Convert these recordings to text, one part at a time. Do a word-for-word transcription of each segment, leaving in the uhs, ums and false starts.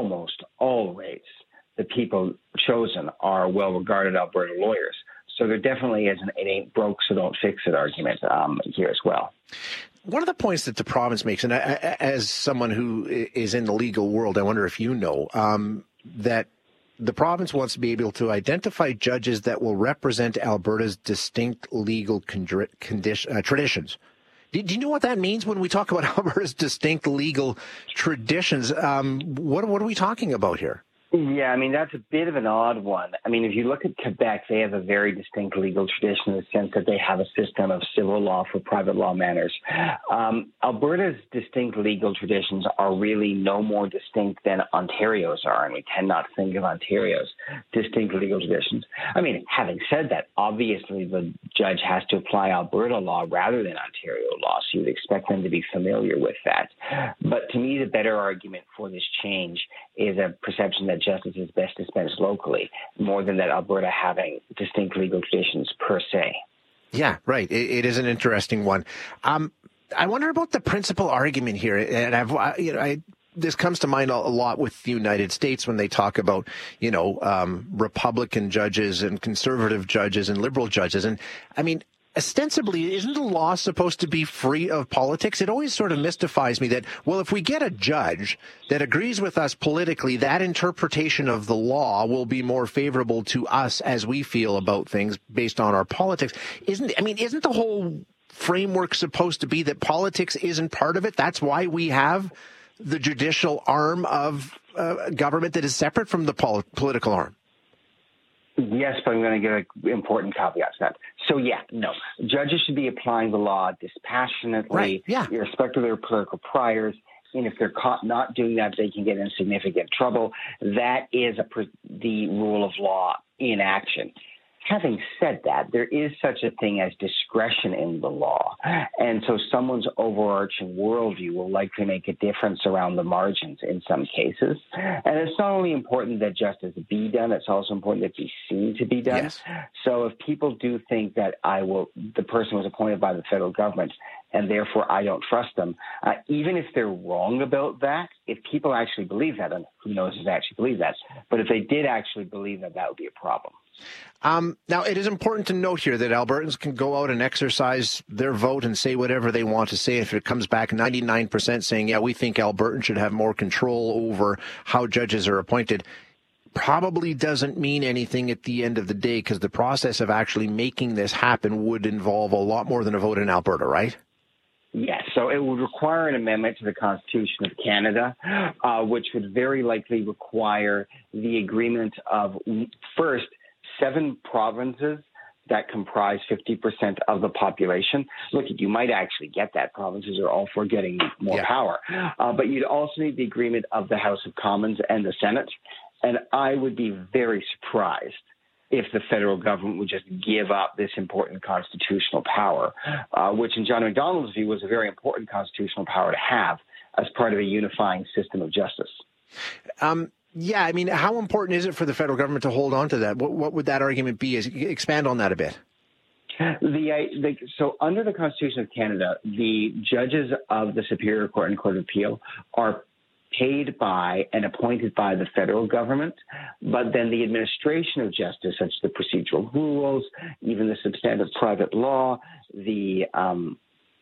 almost always the people chosen are well-regarded Alberta lawyers. So there definitely is an it ain't broke, so don't fix it argument um, here as well. One of the points that the province makes, and I, as someone who is in the legal world, I wonder if you know, um, that the province wants to be able to identify judges that will represent Alberta's distinct legal condi- condition, uh, traditions. Do, do you know what that means when we talk about Alberta's distinct legal traditions? Um, what, what are we talking about here? Yeah, I mean, that's a bit of an odd one. I mean, if you look at Quebec, they have a very distinct legal tradition in the sense that they have a system of civil law for private law matters. Um, Alberta's distinct legal traditions are really no more distinct than Ontario's are, and we tend not to think of Ontario's distinct legal traditions. I mean, having said that, obviously the judge has to apply Alberta law rather than Ontario law, so you'd expect them to be familiar with that. But to me, the better argument for this change is a perception that justice is best dispensed locally, more than that Alberta having distinct legal traditions per se. Yeah, right. It, it is an interesting one. Um, I wonder about the principal argument here, and I've, you know, I, this comes to mind a lot with the United States when they talk about, you know, um, Republican judges and conservative judges and liberal judges, and I mean, ostensibly, isn't the law supposed to be free of politics? It always sort of mystifies me that, well, if we get a judge that agrees with us politically, that interpretation of the law will be more favorable to us as we feel about things based on our politics. Isn't, I mean, isn't the whole framework supposed to be that politics isn't part of it? That's why we have the judicial arm of uh, government that is separate from the pol- political arm. Yes, but I'm going to give an important caveat to that. So, yeah, no. Judges should be applying the law dispassionately, right, yeah. irrespective of their political priors. And if they're caught not doing that, they can get in significant trouble. That is a, the rule of law in action. Having said that, there is such a thing as discretion in the law. And so someone's overarching worldview will likely make a difference around the margins in some cases. And it's not only important that justice be done, it's also important that it be seen to be done. Yes. So if people do think that I will, the person was appointed by the federal government and therefore I don't trust them, uh, even if they're wrong about that, if people actually believe that, and who knows if they actually believe that, but if they did actually believe that, that would be a problem. Um, now, it is important to note here that Albertans can go out and exercise their vote and say whatever they want to say. If it comes back ninety-nine percent saying, yeah, we think Albertans should have more control over how judges are appointed, probably doesn't mean anything at the end of the day, because the process of actually making this happen would involve a lot more than a vote in Alberta, right? Yes, so it would require an amendment to the Constitution of Canada, uh, which would very likely require the agreement of, first, seven provinces that comprise fifty percent of the population. Look, you might actually get that. Provinces are all for getting more yeah. power. Uh, but you'd also need the agreement of the House of Commons and the Senate. And I would be very surprised if the federal government would just give up this important constitutional power, uh, which in John Macdonald's view was a very important constitutional power to have as part of a unifying system of justice. Um, yeah, I mean, how important is it for the federal government to hold on to that? What, what would that argument be? Is, expand on that a bit. The, the so under the Constitution of Canada, the judges of the Superior Court and Court of Appeal are paid by and appointed by the federal government, but then the administration of justice, such as the procedural rules, even the substantive private law, the um,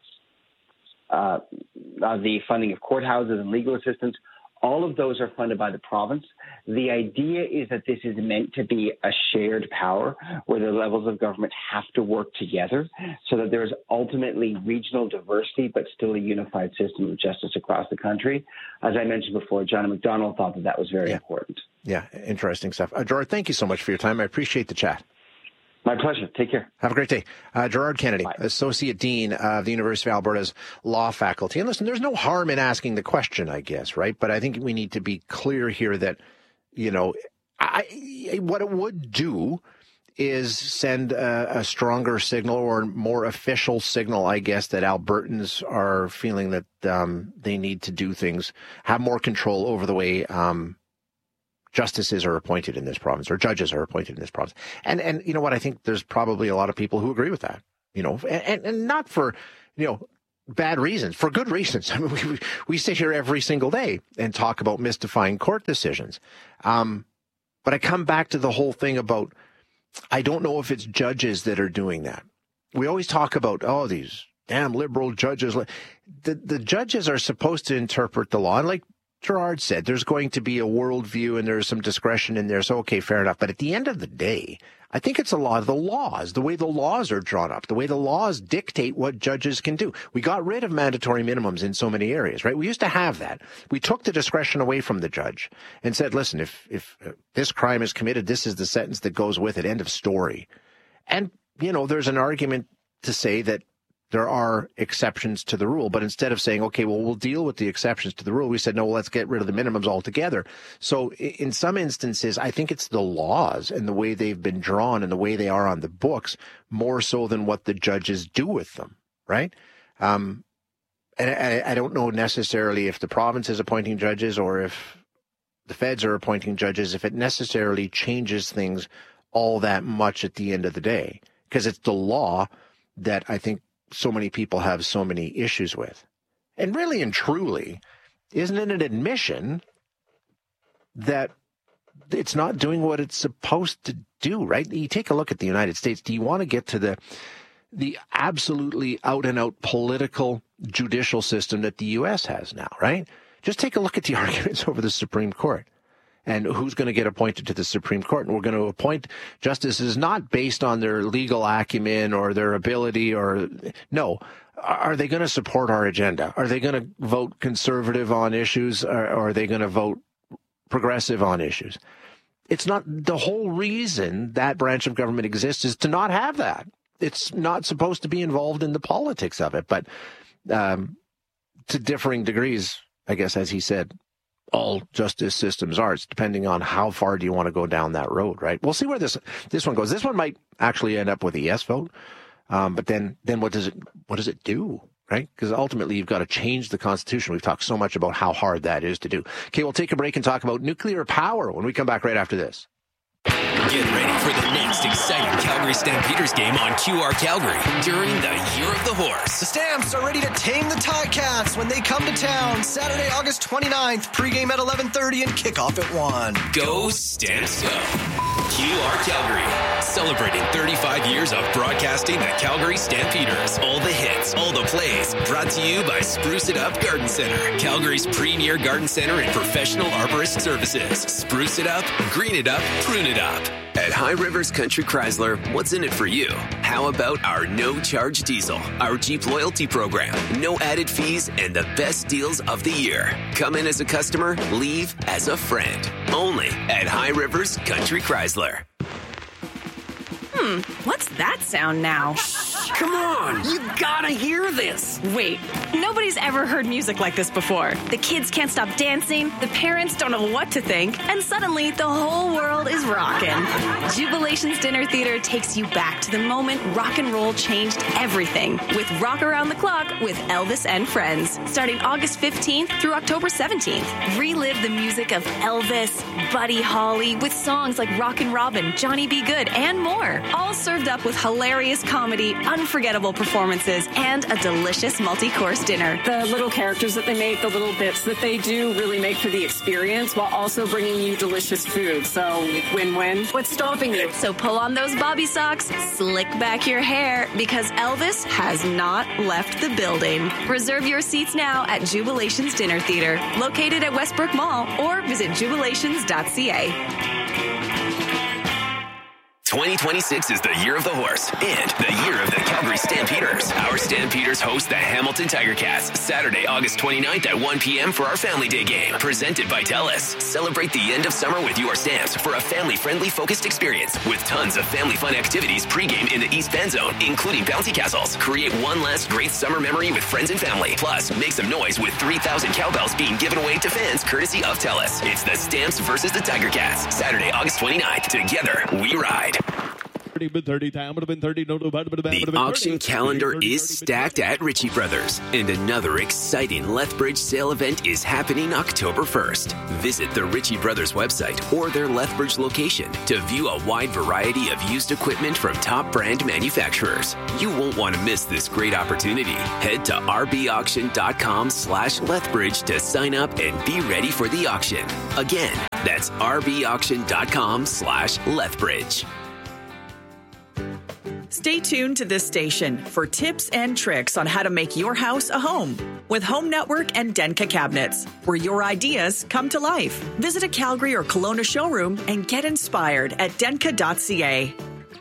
uh, uh, the funding of courthouses and legal assistance, all of those are funded by the province. The idea is that this is meant to be a shared power where the levels of government have to work together so that there's ultimately regional diversity but still a unified system of justice across the country. As I mentioned before, John Macdonald thought that that was very yeah. important. Yeah, interesting stuff. Uh, Gerard, thank you so much for your time. I appreciate the chat. My pleasure. Take care. Have a great day. Uh, Gerard Kennedy, Bye. Associate Dean of the University of Alberta's Law Faculty. And listen, there's no harm in asking the question, I guess, right? But I think we need to be clear here that, you know, I, what it would do is send a, a stronger signal or more official signal, I guess, that Albertans are feeling that um, they need to do things, have more control over the way um justices are appointed in this province, or judges are appointed in this province. And, and you know what, I think there's probably a lot of people who agree with that, you know, and, and not for, you know, bad reasons, for good reasons. I mean, we, we sit here every single day and talk about mystifying court decisions. Um, but I come back to the whole thing about, I don't know if it's judges that are doing that. We always talk about, oh, these damn liberal judges. The, the judges are supposed to interpret the law. And like Gerard said, there's going to be a worldview and there's some discretion in there. So, okay, fair enough. But at the end of the day, I think it's a lot of the laws, the way the laws are drawn up, the way the laws dictate what judges can do. We got rid of mandatory minimums in so many areas, right? We used to have that. We took the discretion away from the judge and said, listen, if, if this crime is committed, this is the sentence that goes with it. End of story. And, you know, there's an argument to say that there are exceptions to the rule, but instead of saying, okay, well, we'll deal with the exceptions to the rule, we said, no, well, let's get rid of the minimums altogether. So in some instances, I think it's the laws and the way they've been drawn and the way they are on the books more so than what the judges do with them, right? Um, and I, I don't know necessarily if the province is appointing judges or if the feds are appointing judges, if it necessarily changes things all that much at the end of the day, because it's the law that I think so many people have so many issues with. And really and truly, isn't it an admission that it's not doing what it's supposed to do, right? You take a look at the United States. Do you want to get to the the absolutely out and out political judicial system that the U S has now, right? Just take a look at the arguments over the Supreme Court. And who's going to get appointed to the Supreme Court. And we're going to appoint justices not based on their legal acumen or their ability or no. Are they going to support our agenda? Are they going to vote conservative on issues or, or are they going to vote progressive on issues? It's not the whole reason that branch of government exists is to not have that. It's not supposed to be involved in the politics of it. But um, to differing degrees, I guess, as he said, all justice systems are. It's depending on how far do you want to go down that road, right? We'll see where this this one goes. This one might actually end up with a yes vote, um, but then then what does it what does it do, right? Because ultimately you've got to change the Constitution. We've talked so much about how hard that is to do. Okay, we'll take a break and talk about nuclear power when we come back right after this. Get ready for the next exciting Calgary Stampeders game on Q R Calgary during the Year of the Horse. The Stamps are ready to tame the Ticats when they come to town Saturday, August twenty-ninth. Pregame at eleven thirty and kickoff at one. Go Stamps go. Q R Calgary, celebrating thirty-five years of broadcasting the Calgary Stampeders. All the hits, all the plays, brought to you by Spruce It Up Garden Center, Calgary's premier garden center and professional arborist services. Spruce it up, green it up, prune it up. At High Rivers Country Chrysler, what's in it for you? How about our no-charge diesel, our Jeep loyalty program, no added fees, and the best deals of the year? Come in as a customer, leave as a friend. Only at High Rivers Country Chrysler. Hmm, what's that sound now? Come on, you gotta hear this. Wait, nobody's ever heard music like this before. The kids can't stop dancing, the parents don't know what to think, and suddenly the whole world is rocking. Jubilation's Dinner Theater takes you back to the moment rock and roll changed everything with Rock Around the Clock with Elvis and Friends, starting August fifteenth through October seventeenth. Relive the music of Elvis, Buddy Holly, with songs like Rockin' Robin, Johnny B. Good, and more. All served up with hilarious comedy, unforgettable performances, and a delicious multi-course dinner. The little characters that they make, the little bits that they do really make for the experience while also bringing you delicious food. So win-win. What's stopping you? So pull on those bobby socks, slick back your hair, because Elvis has not left the building. Reserve your seats now at Jubilation's Dinner Theater, located at Westbrook Mall, or visit jubilations dot c a. twenty twenty-six is the Year of the Horse and the Year of the Calgary Stampeders. Our Stampeders host the Hamilton Tiger Cats Saturday, August twenty-ninth at one p.m. for our Family Day game, presented by TELUS. Celebrate the end of summer with your Stamps for a family-friendly focused experience with tons of family fun activities pregame in the East Van Zone, including bouncy castles. Create one last great summer memory with friends and family. Plus, make some noise with three thousand cowbells being given away to fans courtesy of TELUS. It's the Stamps versus the Tiger Cats, Saturday, August twenty-ninth. Together, we ride. The auction calendar is stacked at Ritchie Brothers, and another exciting Lethbridge sale event is happening October first. Visit the Ritchie Brothers website or their Lethbridge location to view a wide variety of used equipment from top brand manufacturers. You won't want to miss this great opportunity. Head to rbauction.com slash Lethbridge to sign up and be ready for the auction. Again, that's rbauction.com slash Lethbridge. Stay tuned to this station for tips and tricks on how to make your house a home with Home Network and Denka Cabinets, where your ideas come to life. Visit a Calgary or Kelowna showroom and get inspired at denka dot c a.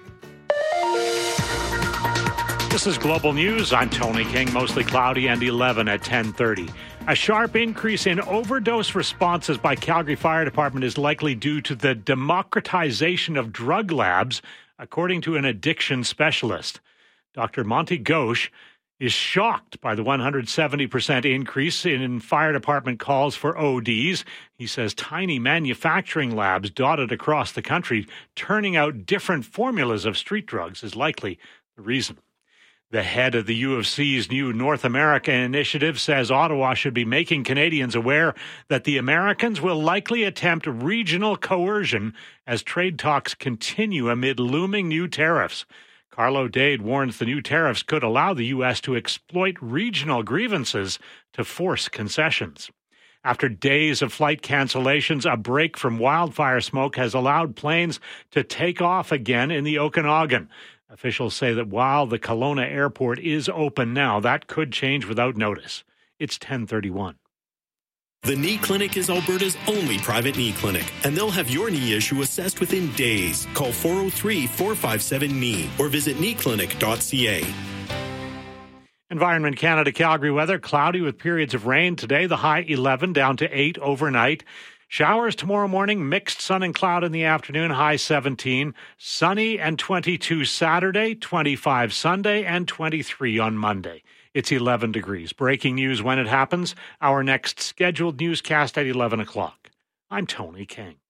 This is Global News. I'm Tony King. Mostly cloudy and eleven at ten thirty. A sharp increase in overdose responses by Calgary Fire Department is likely due to the democratization of drug labs, according to an addiction specialist. Doctor Monty Ghosh is shocked by the one hundred seventy percent increase in fire department calls for O Ds. He says tiny manufacturing labs dotted across the country turning out different formulas of street drugs is likely the reason. The head of the U of C's new North America initiative says Ottawa should be making Canadians aware that the Americans will likely attempt regional coercion as trade talks continue amid looming new tariffs. Carlo Dade warns the new tariffs could allow the U S to exploit regional grievances to force concessions. After days of flight cancellations, a break from wildfire smoke has allowed planes to take off again in the Okanagan. Officials say that while the Kelowna airport is open now, that could change without notice. It's ten thirty-one. The Knee Clinic is Alberta's only private knee clinic, and they'll have your knee issue assessed within days. Call four oh three, four five seven, K N E E or visit knee clinic dot c a. Environment Canada Calgary weather, cloudy with periods of rain. Today, the high eleven, down to eight overnight. Showers tomorrow morning, mixed sun and cloud in the afternoon, high seventeen. Sunny and twenty-two Saturday, twenty-five Sunday, and twenty-three on Monday. It's eleven degrees. Breaking news when it happens. Our next scheduled newscast at eleven o'clock. I'm Tony King.